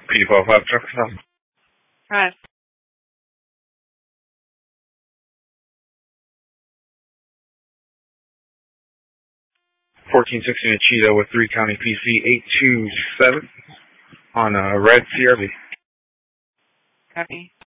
P125 truck stop. Right. 1460 Cheetah with 3 County PC 827 on a red CRV. Copy.